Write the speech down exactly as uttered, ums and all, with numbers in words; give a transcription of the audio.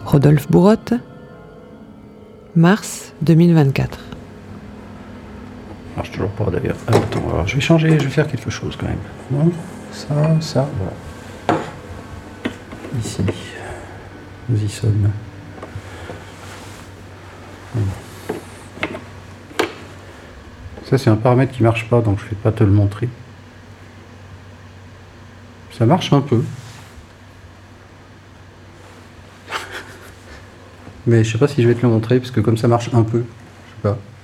Rodolphe Bourotte, mars deux mille vingt-quatre. Ça marche toujours pas d'ailleurs. Ah, attends, alors je vais changer, je vais faire quelque chose quand même. Non, ça, ça, voilà. Ici, nous y sommes. Ça c'est un paramètre qui marche pas, donc je vais pas te le montrer. Ça marche un peu. Mais je sais pas si je vais te le montrer, parce que comme ça marche un peu, je sais pas.